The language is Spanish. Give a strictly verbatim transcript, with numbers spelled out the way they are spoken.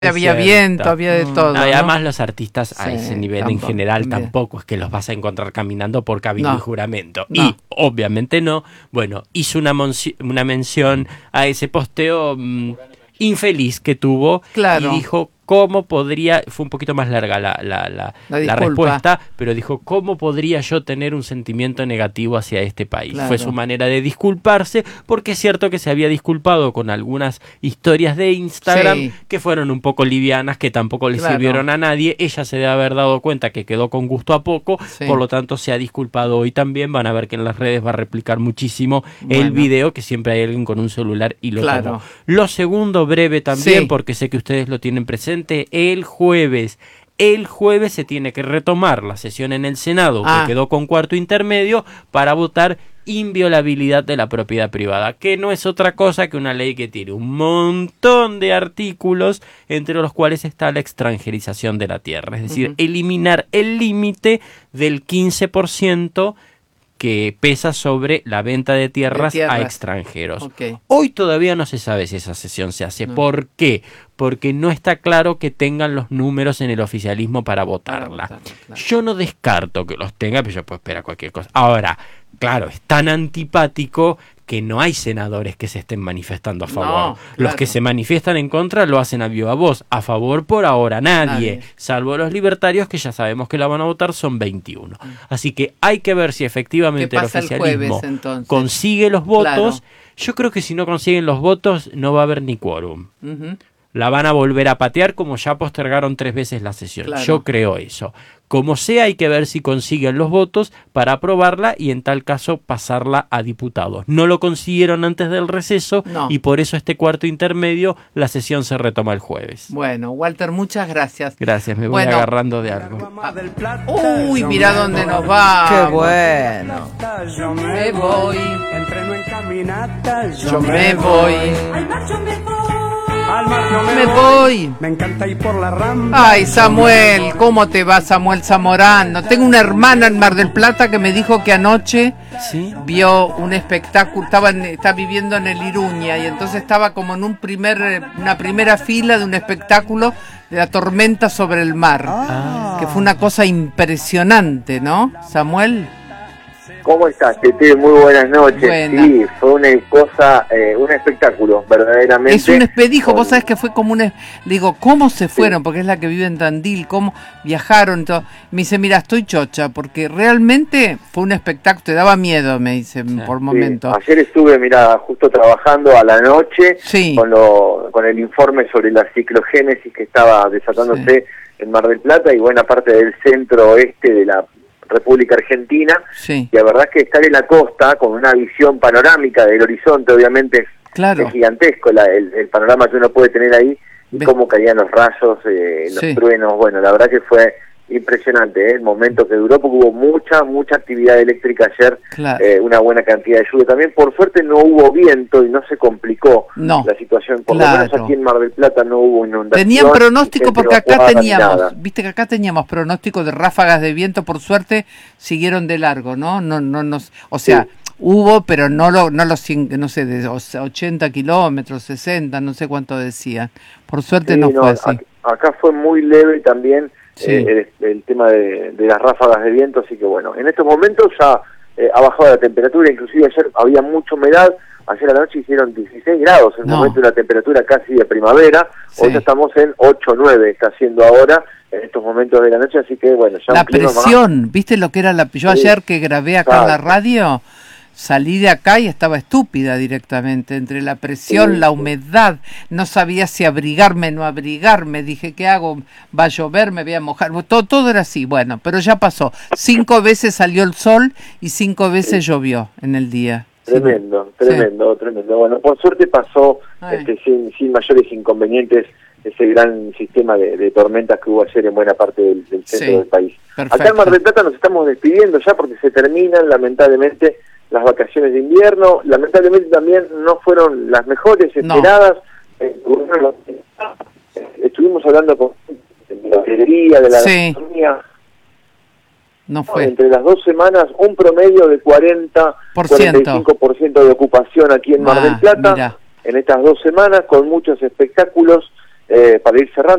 Había cierto. viento, había de todo. No, y ¿no? además los artistas a Sí, ese nivel tampoco, en general también. tampoco es que los vas a encontrar caminando por cabildo No. y juramento. No. Y obviamente no. Bueno, hizo una, una mención a ese posteo mmm, infeliz que tuvo. Claro. Y dijo cómo podría, fue un poquito más larga la, la, la, la, la respuesta, pero dijo cómo podría yo tener un sentimiento negativo hacia este país. Claro. Fue su manera de disculparse, porque es cierto que se había disculpado con algunas historias de Instagram sí. que fueron un poco livianas, que tampoco le claro. sirvieron a nadie. Ella se debe haber dado cuenta que quedó con gusto a poco, sí. por lo tanto se ha disculpado hoy también. Van a ver que en las redes va a replicar muchísimo bueno. el video, que siempre hay alguien con un celular y lo claro. tomó. Lo segundo, breve también, sí. porque sé que ustedes lo tienen presente, el jueves. El jueves se tiene que retomar la sesión en el Senado, ah. que quedó con cuarto intermedio, para votar inviolabilidad de la propiedad privada, que no es otra cosa que una ley que tiene un montón de artículos, entre los cuales está la extranjerización de la tierra, es decir, uh-huh. eliminar el límite del quince por ciento que pesa sobre la venta de tierras, de tierras. a extranjeros. Okay. Hoy todavía no se sabe si esa sesión se hace. No. ¿Por qué? Porque no está claro que tengan los números en el oficialismo para votarla. Para votarla claro. Yo no descarto que los tenga, pero yo puedo esperar cualquier cosa. Ahora, claro, es tan antipático que no hay senadores que se estén manifestando a favor. No, claro. Los que se manifiestan en contra lo hacen a viva voz. A favor por ahora nadie, nadie, salvo los libertarios, que ya sabemos que la van a votar, son veintiuno. Mm. Así que hay que ver si efectivamente el oficialismo el jueves, consigue los votos. Claro. Yo creo que si no consiguen los votos no va a haber ni quórum. Uh-huh. La van a volver a patear, como ya postergaron tres veces la sesión. Claro. Yo creo eso. Como sea, hay que ver si consiguen los votos para aprobarla y en tal caso pasarla a diputados. No lo consiguieron antes del receso no. y por eso este cuarto intermedio, la sesión se retoma el jueves. Bueno, Walter, muchas gracias. Gracias, me voy bueno. agarrando de algo. Uy, mira dónde nos va. Qué bueno. Yo me voy. Yo me voy. Me voy. Me encanta ir por la rambla. Ay, Samuel, ¿cómo te va, Samuel Zamorano? Tengo una hermana en Mar del Plata que me dijo que anoche ¿Sí? vio un espectáculo, estaba, en, estaba viviendo en el Iruña y entonces estaba como en un primer, una primera fila de un espectáculo de la tormenta sobre el mar, ah. que fue una cosa impresionante, ¿no, Samuel? ¿Cómo estás, Tete? Muy buenas noches. Buena. Sí, fue una cosa, eh, un espectáculo, verdaderamente. Es un espedijo, con... vos sabés que fue como un... Le digo, ¿cómo se fueron? Sí. Porque es la que vive en Tandil, ¿cómo viajaron? Todo. Me dice, mira, estoy chocha, porque realmente fue un espectáculo, te daba miedo, me dice, sí. por momentos. Sí. Ayer estuve, mira, justo trabajando a la noche sí. con, lo, con el informe sobre la ciclogénesis que estaba desatándose sí. en Mar del Plata y buena parte del centro oeste de la República Argentina, sí. y la verdad es que estar en la costa con una visión panorámica del horizonte obviamente es, claro. es gigantesco la, el, el panorama que uno puede tener ahí y Ve. cómo caían los rayos, eh, los sí. truenos, bueno, la verdad que fue impresionante, ¿eh? El momento que duró, porque hubo mucha, mucha actividad eléctrica ayer, claro. eh, una buena cantidad de lluvia también, por suerte no hubo viento y no se complicó no. la situación, por claro. lo menos aquí en Mar del Plata no hubo inundación. Tenían pronóstico porque acá teníamos, nada. viste que acá teníamos pronóstico de ráfagas de viento, por suerte siguieron de largo, ¿no? No, no, no, o sea, sí. hubo, pero no lo, no los, no sé, de ochenta kilómetros, sesenta, no sé cuánto decían, por suerte sí, no, no fue así. Acá, acá fue muy leve también. Sí. Eh, el, el tema de, de las ráfagas de viento, así que bueno, en estos momentos ya eh, ha bajado la temperatura, inclusive ayer había mucha humedad, ayer a la noche hicieron dieciséis grados, en el no. momento de una temperatura casi de primavera, sí. hoy ya estamos en ocho o nueve, está haciendo ahora, en estos momentos de la noche, así que bueno, ya la un clima presión, más... ¿viste lo que era la yo sí. ayer que grabé acá claro. en la radio? Salí de acá y estaba estúpida directamente, entre la presión, sí, la humedad, no sabía si abrigarme o no abrigarme, dije, ¿qué hago? ¿Va a llover? ¿Me voy a mojar? Todo, todo era así, bueno, pero ya pasó. Cinco veces salió el sol y cinco veces sí. llovió en el día. Tremendo, sí. tremendo, tremendo. Bueno, por suerte pasó este, sin, sin mayores inconvenientes ese gran sistema de, de tormentas que hubo ayer en buena parte del, del centro sí. del país. Perfecto. Acá en Mar del Plata nos estamos despidiendo ya porque se terminan, lamentablemente, las vacaciones de invierno, lamentablemente también no fueron las mejores esperadas. No. Estuvimos hablando con de la hotelería, de la sí. gastronomía. No fue. Entre las dos semanas, un promedio de cuarenta, cuarenta y cinco por ciento de ocupación aquí en Mar ah, del Plata. Mira. En estas dos semanas, con muchos espectáculos, eh, para ir cerrando.